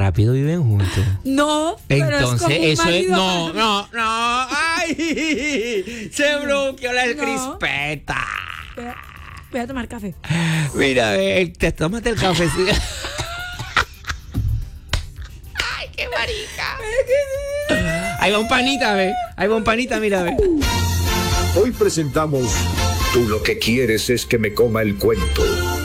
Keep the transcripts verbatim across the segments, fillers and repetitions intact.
rápido viven juntos. No, pero Entonces, es como un eso es. marido. No, no, no. ¡Ay! Se bloqueó la No. crispeta. Voy a, voy a tomar café. Mira, ve, te tómate el cafecito. ¡Ay, qué marica! Ahí va un panita, ve. Ahí va un panita, mira, ve. Hoy presentamos Tú lo que quieres es que me coma el cuento.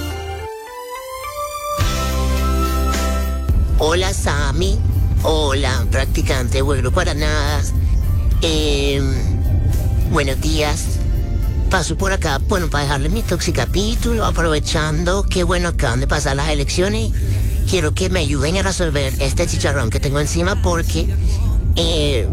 Hola Sammy, hola practicante, bueno para nada. Eh, buenos días. Paso por acá, bueno, para dejarle mi toxicapítulo, aprovechando que bueno, acaban de pasar las elecciones. Quiero que me ayuden a resolver este chicharrón que tengo encima porque eh,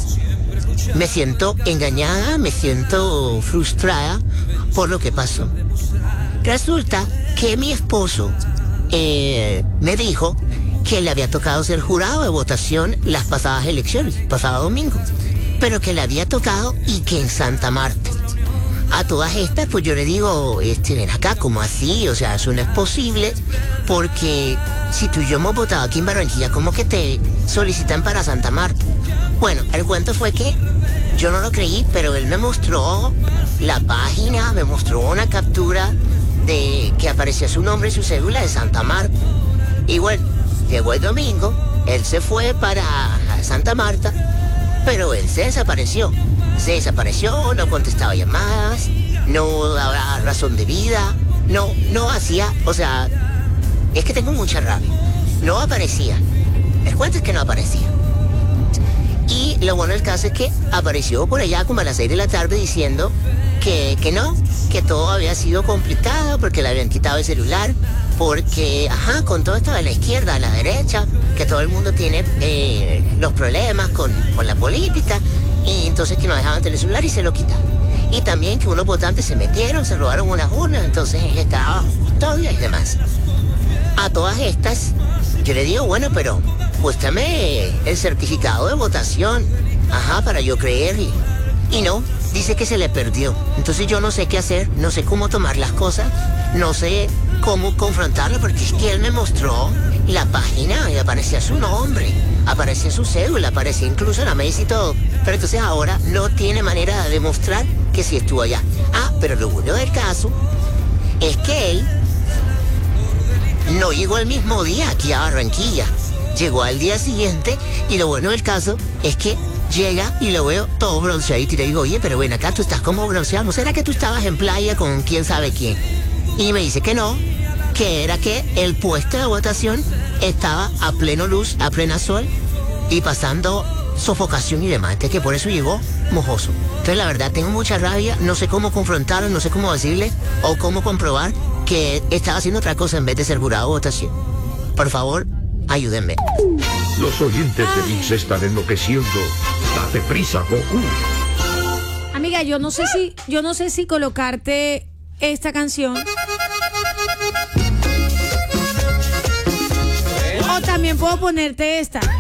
me siento engañada, me siento frustrada por lo que pasó. Resulta que mi esposo eh, me dijo que le había tocado ser jurado de votación las pasadas elecciones, pasado domingo, pero que le había tocado y que en Santa Marta. A todas estas, pues yo le digo, este, ven acá, ¿cómo así? O sea, eso no es posible, porque si tú y yo hemos votado aquí en Barranquilla, ¿cómo que te solicitan para Santa Marta? Bueno, el cuento fue que yo no lo creí, pero él me mostró la página, me mostró una captura de que aparecía su nombre y su cédula de Santa Marta. Y bueno, llegó el domingo, él se fue para Santa Marta, pero él se desapareció. Se desapareció, no contestaba llamadas, no daba razón de vida, no, no hacía, o sea, es que tengo mucha rabia. No aparecía. El cuento es que no aparecía. Y lo bueno del caso es que apareció por allá como a las seis de la tarde diciendo que, que no, que todo había sido complicado porque le habían quitado el celular, porque, ajá, con todo esto de la izquierda a la derecha, que todo el mundo tiene eh, los problemas con, con la política, y entonces que no dejaban tener el celular y se lo quitaron. Y también que unos votantes se metieron, se robaron unas urnas, entonces él estaba bajo custodia y demás. A todas estas, yo le digo, bueno, pero muéstrame el certificado de votación, ajá, para yo creer. Y, y no, dice que se le perdió. Entonces yo no sé qué hacer, no sé cómo tomar las cosas, no sé cómo confrontarlo, porque es que él me mostró la página y aparecía su nombre, aparecía su cédula, aparecía incluso la mesa y todo. Pero entonces ahora no tiene manera de demostrar que sí estuvo allá. Ah, pero lo bueno del caso es que él no llegó el mismo día aquí a Barranquilla. Llegó al día siguiente y lo bueno del caso es que llega y lo veo todo bronceadito y le digo, oye, pero ven acá, tú estás como bronceado, ¿no será que tú estabas en playa con quién sabe quién? Y me dice que no, que era que el puesto de votación estaba a pleno luz, a plena sol y pasando sofocación y demás, que por eso llegó mojoso. Entonces la verdad tengo mucha rabia, no sé cómo confrontarlo, no sé cómo decirle o cómo comprobar que estaba haciendo otra cosa en vez de ser jurado de votación. Por favor, ayúdenme. Los oyentes de Vix están enloqueciendo. Date prisa, Goku. Amiga, yo no sé si, yo no sé si colocarte esta canción o también puedo ponerte esta.